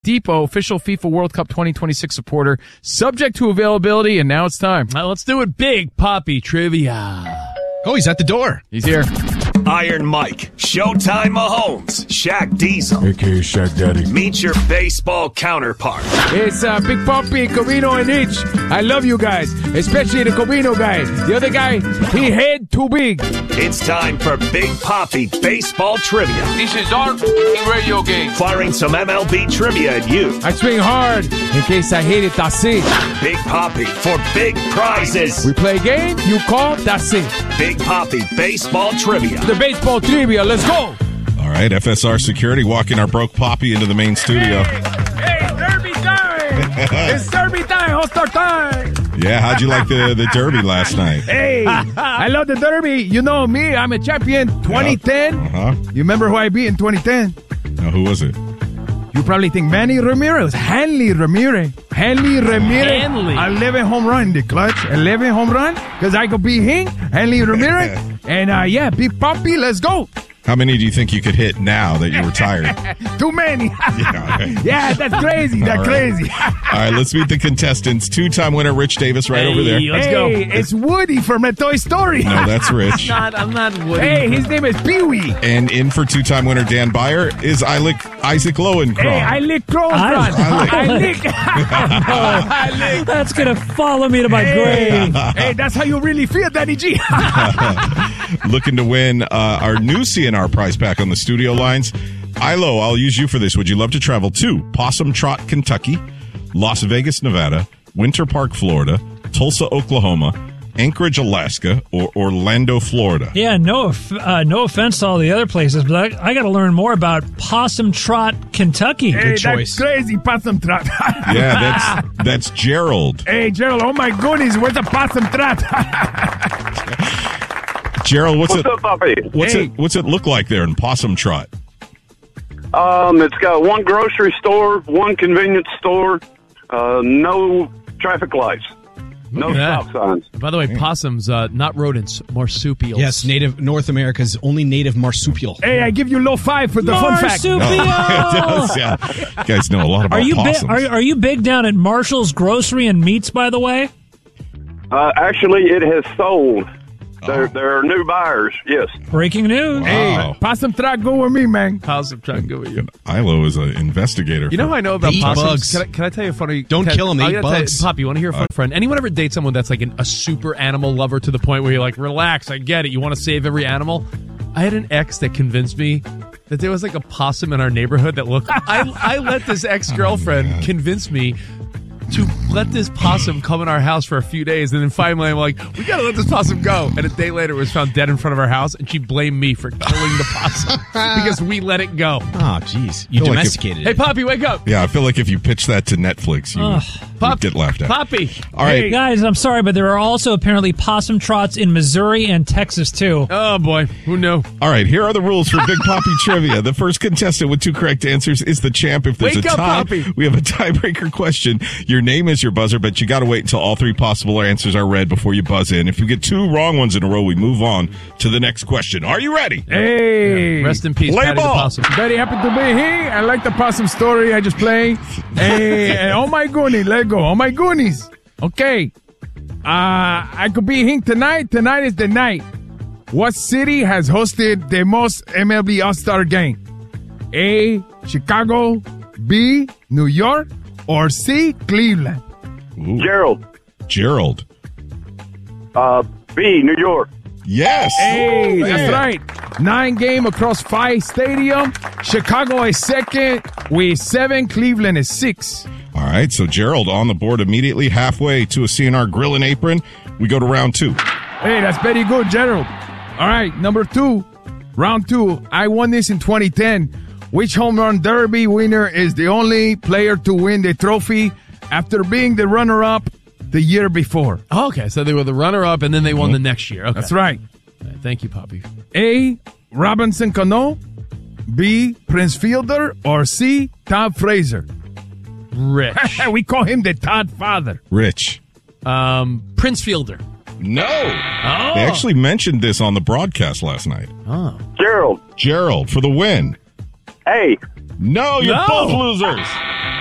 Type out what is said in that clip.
Depot, official FIFA World Cup 2026 supporter, subject to availability, and now it's time. Let's do it big, Poppy Trivia. Oh, he's at the door. He's here. Iron Mike, Showtime Mahomes, Shaq Diesel. A.K.A. Shaq Daddy. Meet your baseball counterpart. It's Big Poppy, Covino, and Itch. I love you guys, especially the Covino guy. The other guy, he head too big. It's time for Big Poppy Baseball Trivia. This is our radio game. Firing some MLB trivia at you. I swing hard in case I hit it, that's it. Big Poppy for big prizes. We play a game, you call, that's it. Big Poppy Baseball Trivia. The baseball trivia, let's go. All right, FSR Security walking our broke Poppy into the main studio. Hey, Derby time! It's Derby time, All-Star time! Yeah, how'd you like the Derby last night? Hey, I love the Derby. You know me, I'm a champion. 2010. You remember who I beat in 2010? Now, who was it? You probably think Manny Ramirez. Hanley Ramirez. 11 home run in the clutch. 11 home run. Because I could beat him, Hanley Ramirez. And Big Poppy, let's go. How many do you think you could hit now that you're retired? Too many. Yeah, that's crazy. That's crazy. All right, let's meet the contestants. Two-time winner Rich Davis over there. Let's go. It's Woody from a Toy Story. No, that's Rich. I'm not Woody. Hey, his name is Pee-wee. And in for two-time winner Dan Byer is Isaac Lowenkron. Hey, I lick Crow front. I lick. That's going to follow me to my grave. Hey, that's how you really feel, Daddy G. Looking to win our new CNR prize pack on the studio lines. Ilo, I'll use you for this. Would you love to travel to Possum Trot, Kentucky, Las Vegas, Nevada, Winter Park, Florida, Tulsa, Oklahoma, Anchorage, Alaska, or Orlando, Florida? Yeah, no offense to all the other places, but I got to learn more about Possum Trot, Kentucky. Hey, Good choice. That's crazy, Possum Trot. Yeah, that's Gerald. Hey, Gerald, oh my goodness, where's the Possum Trot? Gerald, what's up, Poppy? What's it look like there in Possum Trot? It's got one grocery store, one convenience store, no traffic lights, no stop signs. By the way, possums, not rodents, marsupials. Yes, North America's only native marsupial. Hey, I give you low five for the fun fact. Marsupial! Yeah. You guys know a lot about possums. Are you big down at Marshall's Grocery and Meats, by the way? Actually, it has sold. There are new buyers, yes. Breaking news. Hey, Possum Trot, go with me, man. Possum Trot, go with you. Ilo is an investigator. You know how I know about Eat possums? bugs. Can I tell you a funny... Don't kill them, they eat bugs. Poppy, you want to hear a funny friend? Anyone ever date someone that's like a super animal lover to the point where you're like, relax, I get it. You want to save every animal? I had an ex that convinced me that there was like a possum in our neighborhood that looked... I let this ex-girlfriend convince me to let this possum come in our house for a few days, and then finally I'm like, we gotta let this possum go. And a day later it was found dead in front of our house, and she blamed me for killing the possum because we let it go. Oh, jeez. You domesticated Hey, it. Poppy, wake up. Yeah, I feel like if you pitch that to Netflix, you'd get laughed at. Poppy. All right. Hey, guys, I'm sorry, but there are also apparently possum trots in Missouri and Texas, too. Oh, boy. Who knew? All right, here are the rules for Big Poppy Trivia. The first contestant with 2 correct answers is the champ. If there's Wake a up, tie, Poppy. we have a tiebreaker question. Your name is your buzzer, but you got to wait until all 3 possible answers are read before you buzz in. If you get 2 wrong ones in a row, we move on to the next question. Are you ready? Hey. Rest in peace, Play Patty the ball. possum. Very happy to be here. I like the possum story. I just play. Hey, oh my goodness, let go. Oh my goodness. Okay. I could be here tonight. Tonight is the night. What city has hosted the most MLB All-Star game? A, Chicago, B, New York, or C, Cleveland? Ooh. Gerald, B, New York. Yes. Hey, that's right. 9 game across 5 stadium. Chicago is second with 7. Cleveland is 6. All right, so Gerald on the board immediately, halfway to a CNR grill and apron. We go to round 2. Hey, that's very good, Gerald. All right, number 2, round 2. I won this in 2010. Which home run derby winner is the only player to win the trophy after being the runner-up the year before? Oh, okay, so they were the runner-up, and then they won the next year. Okay. That's right. Thank you, Poppy. A, Robinson Cano, B, Prince Fielder, or C, Todd Frazier? Rich. We call him the Todd Father. Rich. Prince Fielder. No. Oh. They actually mentioned this on the broadcast last night. Gerald, Gerald for the win. A. No, you're No. both losers.